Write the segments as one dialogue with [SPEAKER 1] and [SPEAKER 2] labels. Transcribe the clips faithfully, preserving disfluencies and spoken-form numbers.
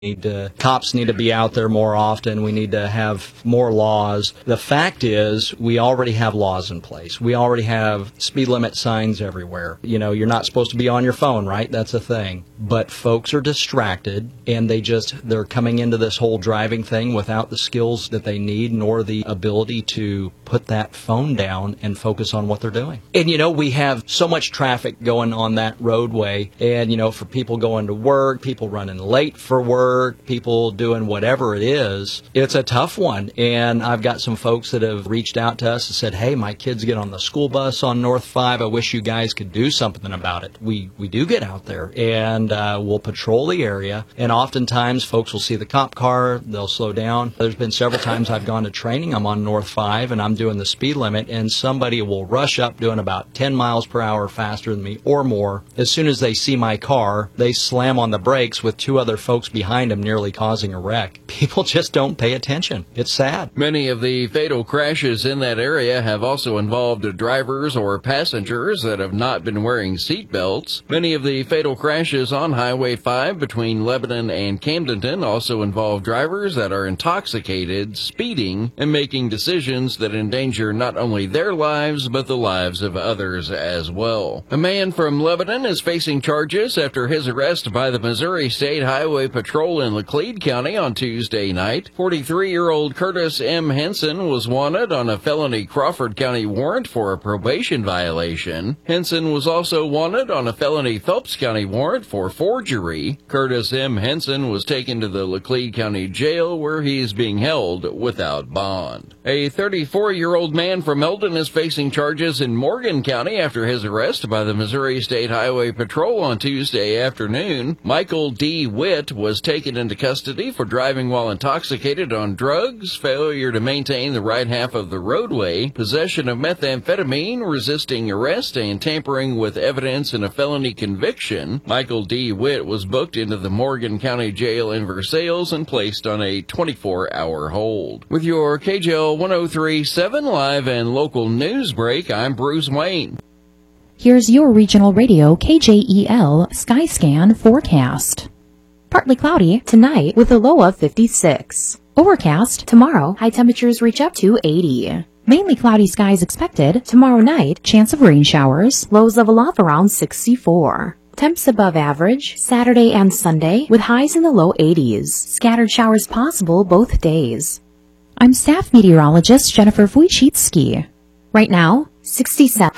[SPEAKER 1] Need to, cops need to be out there more often. We need to have more laws. The fact is, we already have laws in place. We already have speed limit signs everywhere. You know, you're not supposed to be on your phone, right? That's a thing. But folks are distracted, and they just, they're coming into this whole driving thing without the skills that they need, nor the ability to put that phone down and focus on what they're doing. And, you know, we have so much traffic going on that roadway, and, you know, for people going to work, people running late for work, people doing whatever it is, it's a tough one. And I've got some folks that have reached out to us and said, hey, my kids get on the school bus on North five. I wish you guys could do something about it. We we do get out there, and uh, we'll patrol the area. And oftentimes, folks will see the cop car. They'll slow down. There's been several times I've gone to training. I'm on North five, and I'm doing the speed limit, and somebody will rush up doing about ten miles per hour faster than me or more. As soon as they see my car, they slam on the brakes with two other folks behind them, nearly causing a wreck. People just don't pay attention. It's sad.
[SPEAKER 2] Many of the fatal crashes in that area have also involved drivers or passengers that have not been wearing seat belts. Many of the fatal crashes on Highway five between Lebanon and Camdenton also involve drivers that are intoxicated, speeding, and making decisions that endanger not only their lives, but the lives of others as well. A man from Lebanon is facing charges after his arrest by the Missouri State Highway Patrol in Laclede County on Tuesday night. forty-three-year-old Curtis M. Henson was wanted on a felony Crawford County warrant for a probation violation. Henson was also wanted on a felony Phelps County warrant for forgery. Curtis M. Henson was taken to the Laclede County Jail, where he is being held without bond. A thirty-four-year-old man from Eldon is facing charges in Morgan County after his arrest by the Missouri State Highway Patrol on Tuesday afternoon. Michael D. Witt was taken into custody for driving while intoxicated on drugs, failure to maintain the right half of the roadway, possession of methamphetamine, resisting arrest, and tampering with evidence in a felony conviction. Michael D. Witt was booked into the Morgan County Jail in Versailles and placed on a twenty-four hour hold. With your K J L one oh three point seven live and local news break, I'm Bruce Wayne.
[SPEAKER 3] Here's your regional radio K J E L Skyscan forecast. Partly cloudy tonight with a low of fifty-six. Overcast tomorrow, high temperatures reach up to eighty. Mainly cloudy skies expected tomorrow night, chance of rain showers, lows level off around sixty-four. Temps above average Saturday and Sunday with highs in the low eighties. Scattered showers possible both days. I'm staff meteorologist Jennifer Wojcicki. Right now, sixty-seven.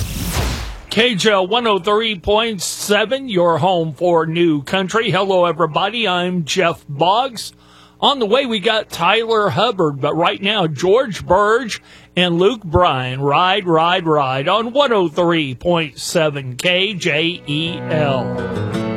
[SPEAKER 4] K J L one oh three point seven, your home for New Country. Hello, everybody. I'm Jeff Boggs. On the way, we got Tyler Hubbard, but right now, George Burge and Luke Bryan. Ride, ride, ride on one oh three point seven K J E L.